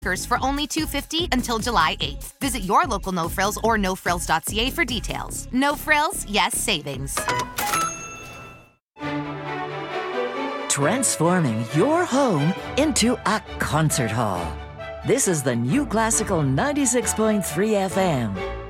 for only $2.50 until July 8th. Visit your local No Frills or nofrills.ca for details. No frills, yes savings. Transforming your home into a concert hall. This is the New Classical 96.3 FM.